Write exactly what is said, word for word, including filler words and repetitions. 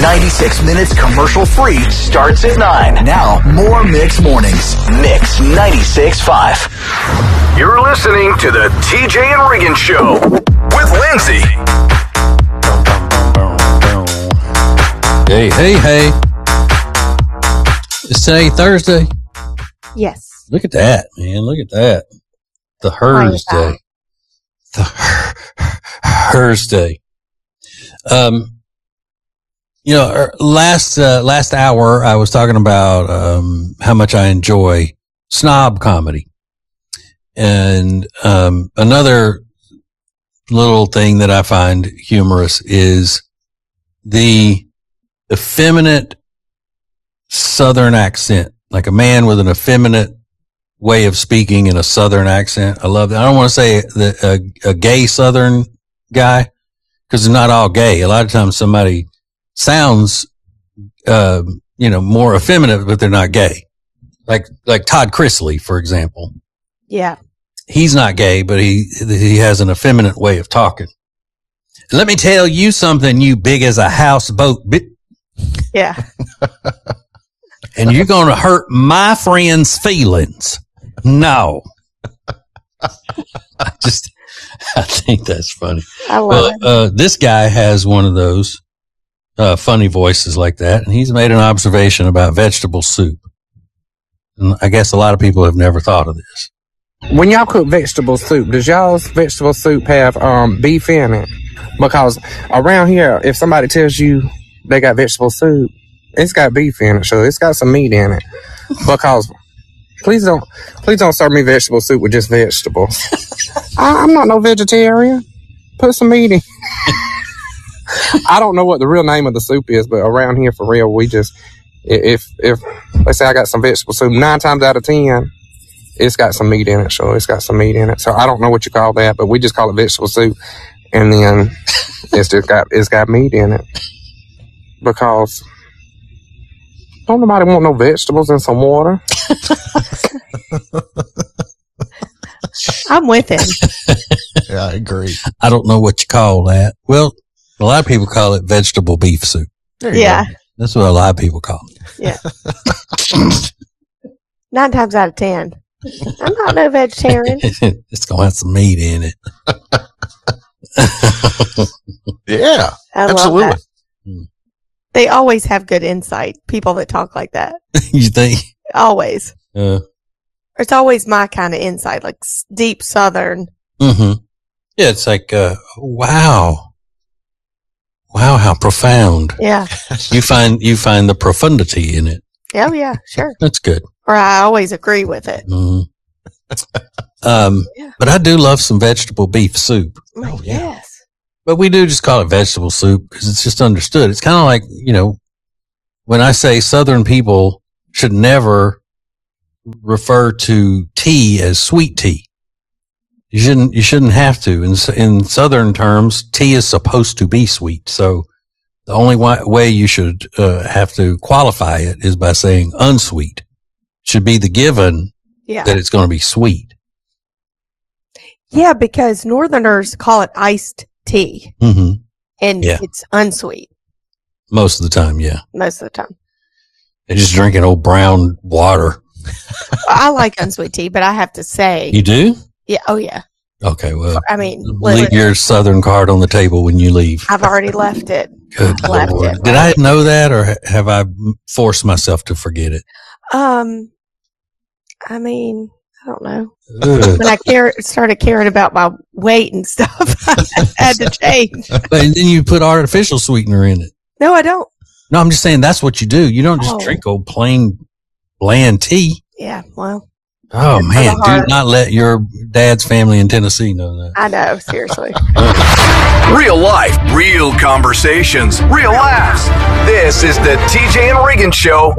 ninety-six minutes commercial free starts at nine. Now, more Mix Mornings. Mix ninety-six point five. You're listening to the T J and Regan Show with Lindsay. Hey, hey, hey. It's today Thursday. Yes. Look at that, man. Look at that. The Hers Day. The Hers Day. Um, you know, last, uh, last hour I was talking about, um, how much I enjoy snob comedy. And, um, another little thing that I find humorous is the effeminate Southern accent, like a man with an effeminate way of speaking in a Southern accent. I love that. I don't want to say the, a, a gay Southern guy because they're not all gay. A lot of times somebody sounds, uh, you know, more effeminate, but they're not gay. Like, like Todd Chrisley, for example. Yeah. He's not gay, but he, he has an effeminate way of talking. Let me tell you something, you big as a houseboat. Bi- Yeah. And you're going to hurt my friend's feelings. No. I just, I think that's funny. I love well, it. Uh, this guy has one of those uh, funny voices like that, and he's made an observation about vegetable soup. And I guess a lot of people have never thought of this. When y'all cook vegetable soup, does y'all's vegetable soup have um, beef in it? Because around here, if somebody tells you they got vegetable soup, it's got beef in it, so it's got some meat in it. Because please don't, please don't serve me vegetable soup with just vegetables. I, I'm not no vegetarian. Put some meat in. I don't know what the real name of the soup is, but around here, for real, we just if if let's say I got some vegetable soup, nine times out of ten, it's got some meat in it. So it's got some meat in it. So I don't know what you call that, but we just call it vegetable soup, and then it's just got it's got meat in it. Because don't nobody want no vegetables and some water. I'm with him. Yeah, I agree. I don't know what you call that. Well, a lot of people call it vegetable beef soup. Yeah. Go. That's what a lot of people call it. Yeah. Nine times out of ten. I'm not no vegetarian. It's going to have some meat in it. Yeah, I absolutely. love that. They always have good insight, people that talk like that. You think? Always. Uh, It's always my kind of insight, like s- deep Southern. mm-hmm. Yeah, it's like, uh, wow. Wow, how profound. Yeah. You find, you find the profundity in it. Oh, yeah, sure. That's good. Or I always agree with it. Mm-hmm. um, Yeah. but I do love some vegetable beef soup. Oh, yes. But we do just call it vegetable soup because it's just understood. It's kind of like, you know, when I say Southern people should never refer to tea as sweet tea. You shouldn't, you shouldn't have to. In, in Southern terms, tea is supposed to be sweet. So the only way you should uh, have to qualify it is by saying unsweet. Should be the given Yeah. that it's going to be sweet. Yeah, because Northerners call it iced tea, Mm-hmm. and Yeah. it's unsweet Most of the time, yeah. most of the time. They're just drinking old brown water. I like unsweet tea, but I have to say, You do? yeah, oh yeah. Okay, well, I mean, leave your Southern card on the table when you leave. I've already left it. Good left Lord. it, Did I right. know that, or ha- have I forced myself to forget it? Um, I mean, I don't know. Ugh. When I care, started caring about my weight and stuff, I had to change. But then you put artificial sweetener in it. No, I don't. No, I'm just saying that's what you do. You don't just Oh. drink old plain bland tea. Yeah, well, Oh It's man, for the do heart. not let your dad's family in Tennessee know that. I know, seriously. Real life, real conversations, real laughs. This is the T J and Regan Show